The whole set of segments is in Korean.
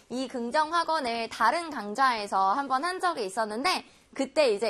이 긍정학원을 다른 강좌에서 한번 한 적이 있었는데 그때 이제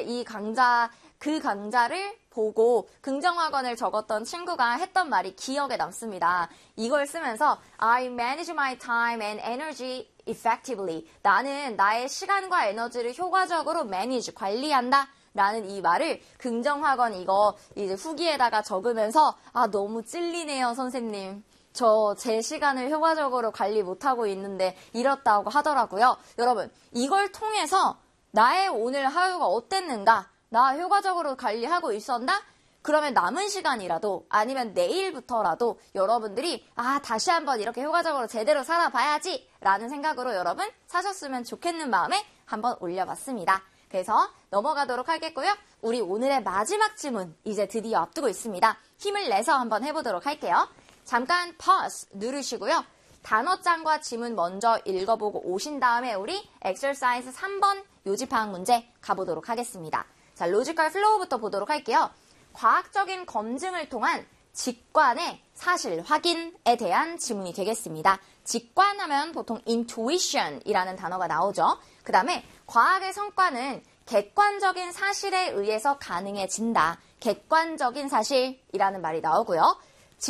그 강좌를 보고 긍정학원을 적었던 친구가 했던 말이 기억에 남습니다. 이걸 쓰면서 I manage my time and energy effectively. 나는 나의 시간과 에너지를 효과적으로 manage, 관리한다. 라는 이 말을 긍정학원 이거 이제 후기에다가 적으면서 너무 찔리네요, 선생님. 저 제 시간을 효과적으로 관리 못하고 있는데 이렇다고 하더라고요. 여러분, 이걸 통해서 나의 오늘 하루가 어땠는가? 나 효과적으로 관리하고 있었나? 그러면 남은 시간이라도 아니면 내일부터라도 여러분들이 다시 한번 이렇게 효과적으로 제대로 살아봐야지 라는 생각으로 여러분 사셨으면 좋겠는 마음에 한번 올려봤습니다. 그래서 넘어가도록 하겠고요. 우리 오늘의 마지막 지문 이제 드디어 앞두고 있습니다. 힘을 내서 한번 해보도록 할게요. 잠깐 pause 누르시고요. 단어장과 지문 먼저 읽어보고 오신 다음에 우리 exercise 3번 요지파악 문제 가보도록 하겠습니다. 자, 로지컬 플로우부터 보도록 할게요. 과학적인 검증을 통한 직관의 사실 확인에 대한 지문이 되겠습니다. 직관하면 보통 intuition이라는 단어가 나오죠. 그 다음에 과학의 성과는 객관적인 사실에 의해서 가능해진다. 객관적인 사실이라는 말이 나오고요.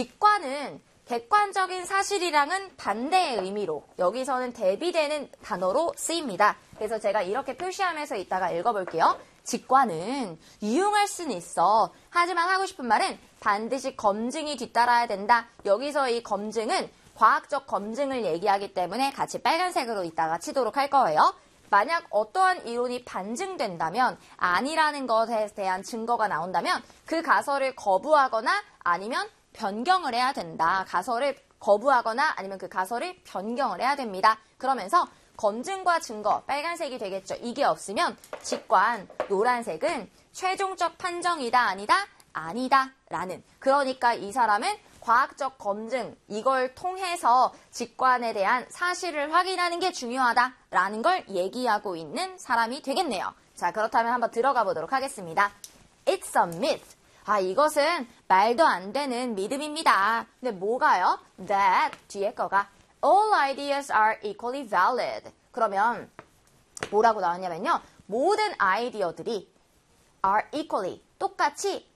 직관은 객관적인 사실이랑은 반대의 의미로 여기서는 대비되는 단어로 쓰입니다. 그래서 제가 이렇게 표시하면서 이따가 읽어볼게요. 직관은 유용할 수는 있어. 하지만 하고 싶은 말은 반드시 검증이 뒤따라야 된다. 여기서 이 검증은 과학적 검증을 얘기하기 때문에 같이 빨간색으로 이따가 치도록 할 거예요. 만약 어떠한 이론이 반증된다면 아니라는 것에 대한 증거가 나온다면 그 가설을 거부하거나 아니면 변경을 해야 된다. 가설을 거부하거나 아니면 그 가설을 변경을 해야 됩니다. 그러면서 검증과 증거, 빨간색이 되겠죠. 이게 없으면 직관, 노란색은 최종적 판정이다, 아니다, 아니다 라는. 그러니까 이 사람은 과학적 검증, 이걸 통해서 직관에 대한 사실을 확인하는 게 중요하다라는 걸 얘기하고 있는 사람이 되겠네요. 자, 그렇다면 한번 들어가 보도록 하겠습니다. It's a myth. 이것은 말도 안 되는 믿음입니다. 근데 뭐가요? That 뒤에 거가 all ideas are equally valid. 그러면 뭐라고 나왔냐면요. 모든 아이디어들이 are equally 똑같이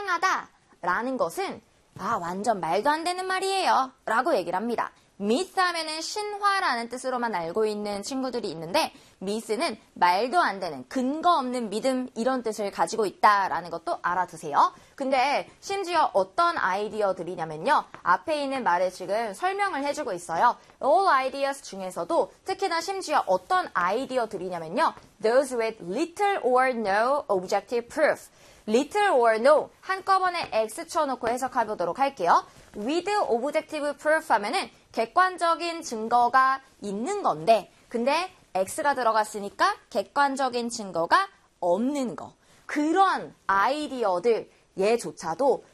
타당하다라는 것은 완전 말도 안 되는 말이에요. 라고 얘기를 합니다. myth 하면은 신화라는 뜻으로만 알고 있는 친구들이 있는데 myth는 말도 안 되는 근거 없는 믿음 이런 뜻을 가지고 있다라는 것도 알아두세요. 근데 심지어 어떤 아이디어들이냐면요. 앞에 있는 말에 지금 설명을 해주고 있어요. all ideas 중에서도 특히나 심지어 어떤 아이디어들이냐면요. those with little or no objective proof. little or no 한꺼번에 X 쳐놓고 해석해 보도록 할게요. with objective proof 하면은 객관적인 증거가 있는 건데 근데 X가 들어갔으니까 객관적인 증거가 없는 거. 그런 아이디어들 얘조차도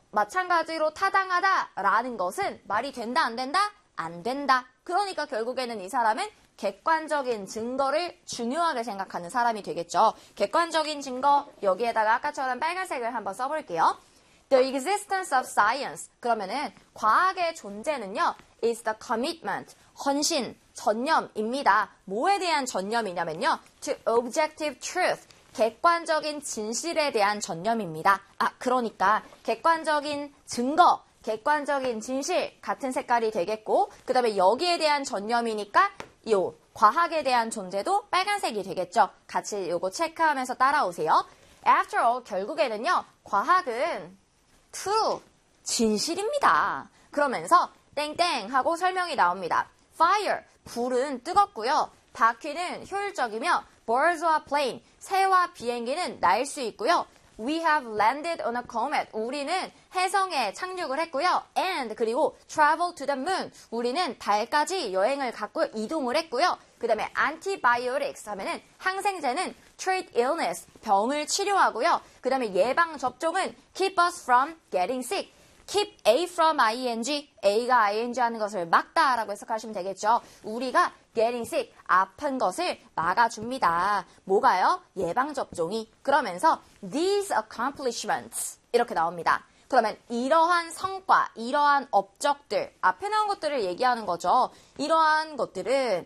마찬가지로 타당하다라는 것은 말이 된다 안 된다? 안 된다. 그러니까 결국에는 이 사람은 객관적인 증거를 중요하게 생각하는 사람이 되겠죠. 객관적인 증거 여기에다가 아까처럼 빨간색을 한번 써볼게요. The existence of science. 그러면은 과학의 존재는요. is the commitment. 헌신, 전념입니다. 뭐에 대한 전념이냐면요. to objective truth. 객관적인 진실에 대한 전념입니다. 그러니까 객관적인 증거, 객관적인 진실 같은 색깔이 되겠고 그 다음에 여기에 대한 전념이니까 요 과학에 대한 존재도 빨간색이 되겠죠. 같이 요거 체크하면서 따라오세요. After all, 결국에는요. 과학은 true, 진실입니다. 그러면서 땡땡 하고 설명이 나옵니다. Fire, 불은 뜨겁고요. 바퀴는 효율적이며 birds are plane, 새와 비행기는 날 수 있고요. We have landed on a comet. 우리는 해성에 착륙을 했고요. And 그리고 travel to the moon. 우리는 달까지 여행을 갔고 이동을 했고요. 그 다음에 antibiotics 하면은 항생제는 treat illness, 병을 치료하고요. 그 다음에 예방 접종은 keep us from getting sick. keep A from ing, A가 ing 하는 것을 막다라고 해석하시면 되겠죠. 우리가 getting sick, 아픈 것을 막아줍니다. 뭐가요? 예방접종이. 그러면서 these accomplishments 이렇게 나옵니다. 그러면 이러한 성과, 이러한 업적들, 앞에 나온 것들을 얘기하는 거죠. 이러한 것들은